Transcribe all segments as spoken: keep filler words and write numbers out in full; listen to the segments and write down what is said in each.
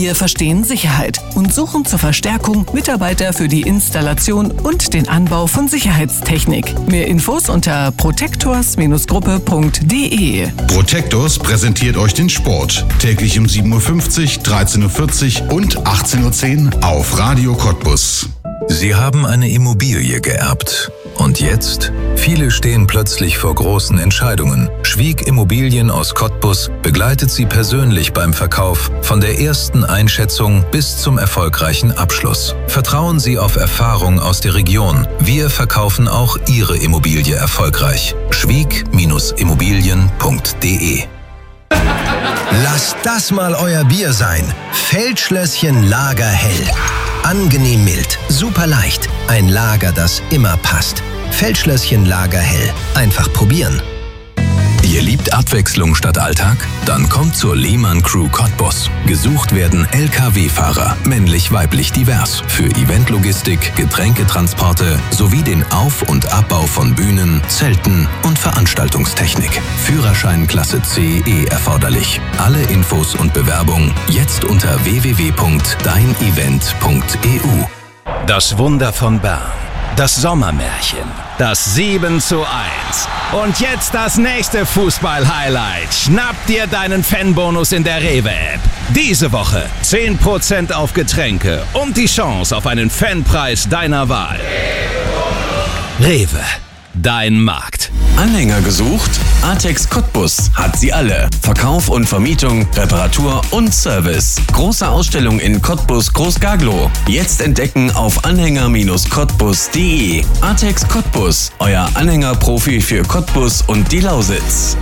Wir verstehen Sicherheit und suchen zur Verstärkung Mitarbeiter für die Installation und den Anbau von Sicherheitstechnik. Mehr Infos unter protectors Gruppe punkt de. Protectors präsentiert euch den Sport. Täglich um sieben Uhr fünfzig, dreizehn Uhr vierzig und achtzehn Uhr zehn auf Radio Cottbus. Sie haben eine Immobilie geerbt. Und jetzt? Viele stehen plötzlich vor großen Entscheidungen. Schwieg Immobilien aus Cottbus begleitet Sie persönlich beim Verkauf von der ersten Einschätzung bis zum erfolgreichen Abschluss. Vertrauen Sie auf Erfahrung aus der Region. Wir verkaufen auch Ihre Immobilie erfolgreich. schwieg Immobilien punkt de. Lasst das mal euer Bier sein. Feldschlösschen Lagerhell. Angenehm mild, super leicht. Ein Lager, das immer passt. Feldschlösschen Lagerhell. Einfach probieren. Ihr liebt Abwechslung statt Alltag? Dann kommt zur Lehmann Crew Cottbus. Gesucht werden L K W-Fahrer, männlich-weiblich divers, für Eventlogistik, Getränketransporte sowie den Auf- und Abbau von Bühnen, Zelten und Veranstaltungstechnik. Führerschein Klasse C E erforderlich. Alle Infos und Bewerbung jetzt unter w w w punkt dein event punkt e u. Das Wunder von Bern. Das Sommermärchen. Das sieben zu eins. Und jetzt das nächste Fußball-Highlight. Schnapp dir deinen Fanbonus in der Rewe-App. Diese Woche zehn Prozent auf Getränke und die Chance auf einen Fanpreis deiner Wahl. Rewe, dein Markt. Anhänger gesucht? Artex Cottbus hat sie alle. Verkauf und Vermietung, Reparatur und Service. Große Ausstellung in Cottbus Groß-Gaglow. Jetzt entdecken auf anhänger Cottbus punkt de. Artex Cottbus, euer Anhängerprofi für Cottbus und die Lausitz.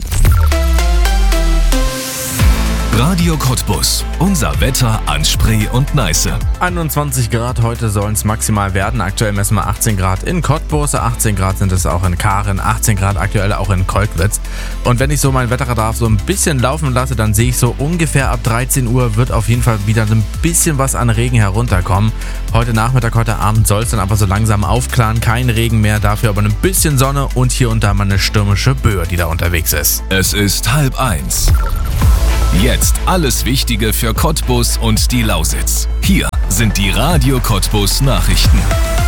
Radio Cottbus. Unser Wetter an Spree und Neiße. einundzwanzig Grad heute sollen es maximal werden. Aktuell messen wir achtzehn Grad in Cottbus, achtzehn Grad sind es auch in Karen, achtzehn Grad aktuell auch in Kolkwitz. Und wenn ich so mein Wetterradar so ein bisschen laufen lasse, dann sehe ich so ungefähr ab dreizehn Uhr wird auf jeden Fall wieder so ein bisschen was an Regen herunterkommen. Heute Nachmittag, heute Abend soll es dann aber so langsam aufklaren. Kein Regen mehr, dafür aber ein bisschen Sonne und hier und da mal eine stürmische Böe, die da unterwegs ist. Es ist halb eins. Jetzt alles Wichtige für Cottbus und die Lausitz. Hier sind die Radio Cottbus Nachrichten.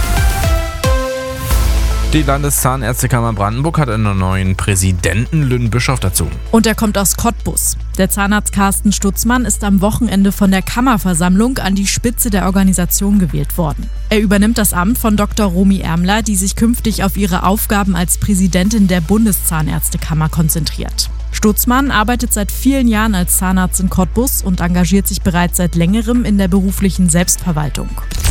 Die Landeszahnärztekammer Brandenburg hat einen neuen Präsidenten, Lynn Bischof, dazu. Und er kommt aus Cottbus. Der Zahnarzt Carsten Stutzmann ist am Wochenende von der Kammerversammlung an die Spitze der Organisation gewählt worden. Er übernimmt das Amt von Doktor Romy Ärmler, die sich künftig auf ihre Aufgaben als Präsidentin der Bundeszahnärztekammer konzentriert. Stutzmann arbeitet seit vielen Jahren als Zahnarzt in Cottbus und engagiert sich bereits seit längerem in der beruflichen Selbstverwaltung.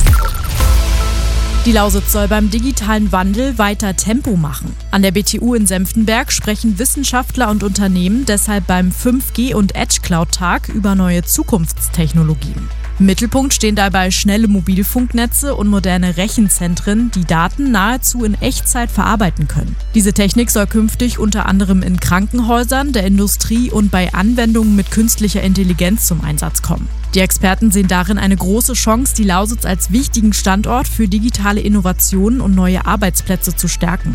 Die Lausitz soll beim digitalen Wandel weiter Tempo machen. An der B T U in Senftenberg sprechen Wissenschaftler und Unternehmen deshalb beim fünf G- und Edge-Cloud-Tag über neue Zukunftstechnologien. Im Mittelpunkt stehen dabei schnelle Mobilfunknetze und moderne Rechenzentren, die Daten nahezu in Echtzeit verarbeiten können. Diese Technik soll künftig unter anderem in Krankenhäusern, der Industrie und bei Anwendungen mit künstlicher Intelligenz zum Einsatz kommen. Die Experten sehen darin eine große Chance, die Lausitz als wichtigen Standort für digitale Innovationen und neue Arbeitsplätze zu stärken.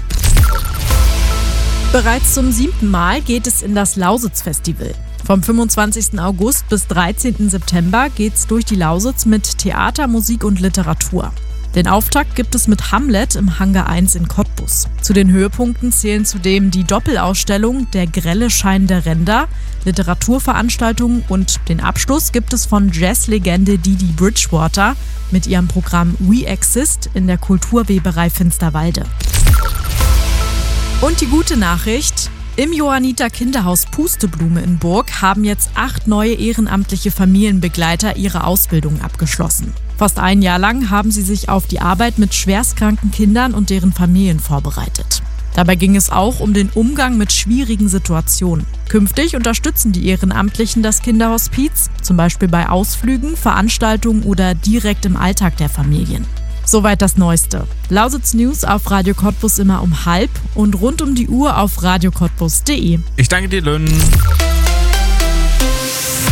Bereits zum siebten Mal geht es in das Lausitz-Festival. Vom fünfundzwanzigsten August bis dreizehnten September geht's durch die Lausitz mit Theater, Musik und Literatur. Den Auftakt gibt es mit Hamlet im Hangar eins in Cottbus. Zu den Höhepunkten zählen zudem die Doppelausstellung Der grelle Schein der Ränder, Literaturveranstaltungen und den Abschluss gibt es von Jazzlegende Didi Bridgewater mit ihrem Programm We Exist in der Kulturweberei Finsterwalde. Und die gute Nachricht: Im Johanniter Kinderhaus Pusteblume in Burg haben jetzt acht neue ehrenamtliche Familienbegleiter ihre Ausbildung abgeschlossen. Fast ein Jahr lang haben sie sich auf die Arbeit mit schwerstkranken Kindern und deren Familien vorbereitet. Dabei ging es auch um den Umgang mit schwierigen Situationen. Künftig unterstützen die Ehrenamtlichen das Kinderhospiz, zum Beispiel bei Ausflügen, Veranstaltungen oder direkt im Alltag der Familien. Soweit das Neueste. Lausitz News auf Radio Cottbus immer um halb und rund um die Uhr auf radio cottbus punkt de. Ich danke dir, Lynn.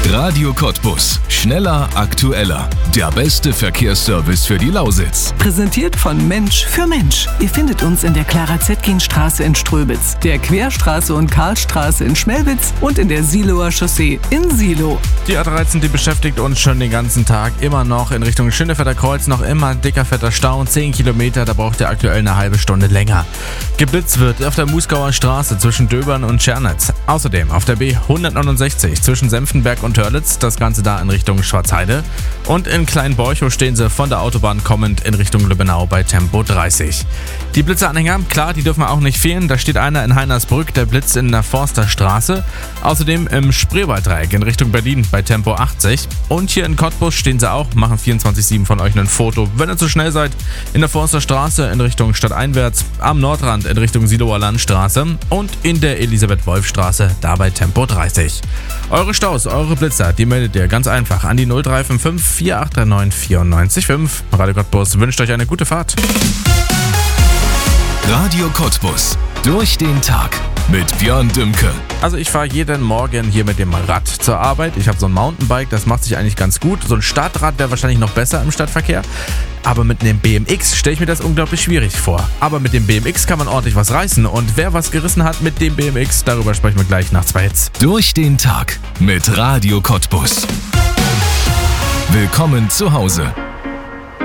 Radio Cottbus. Schneller, aktueller. Der beste Verkehrsservice für die Lausitz. Präsentiert von Mensch für Mensch. Ihr findet uns in der Clara-Zetkin-Straße in Ströbitz, der Querstraße und Karlstraße in Schmelwitz und in der Siloer Chaussee in Silo. Die A dreizehn, die beschäftigt uns schon den ganzen Tag. Immer noch in Richtung Schönefelder Kreuz, noch immer dicker, fetter Stau. zehn Kilometer, da braucht ihr aktuell eine halbe Stunde länger. Geblitzt wird auf der Musgauer Straße zwischen Döbern und Tschernitz. Außerdem auf der B hundertneunundsechzig zwischen Senftenberg und Hörlitz, das Ganze da in Richtung Schwarzheide. Und in Kleinborchow stehen sie von der Autobahn kommend in Richtung Lübbenau bei Tempo dreißig. Die Blitzeranhänger, klar, die dürfen auch nicht fehlen. Da steht einer in Heinersbrück, der Blitz in der Forsterstraße. Außerdem im Spreewalddreieck in Richtung Berlin bei Tempo achtzig. Und hier in Cottbus stehen sie auch, machen vierundzwanzig sieben von euch ein Foto, wenn ihr zu schnell seid. In der Forsterstraße in Richtung Stadteinwärts, am Nordrand in Richtung Siloer Landstraße und in der Elisabeth-Wolf-Straße, da bei Tempo dreißig. Eure Staus, eure Blitzer, die meldet ihr ganz einfach an die null drei fünf fünf vier acht drei neun vier neun fünf. Radio Cottbus wünscht euch eine gute Fahrt. Radio Cottbus. Durch den Tag mit Björn Dümke. Also ich fahre jeden Morgen hier mit dem Rad zur Arbeit. Ich habe so ein Mountainbike, das macht sich eigentlich ganz gut. So ein Startrad wäre wahrscheinlich noch besser im Stadtverkehr. Aber mit einem B M X stelle ich mir das unglaublich schwierig vor. Aber mit dem B M X kann man ordentlich was reißen. Und wer was gerissen hat mit dem B M X, darüber sprechen wir gleich nach zwei Hits. Durch den Tag mit Radio Cottbus. Willkommen zu Hause.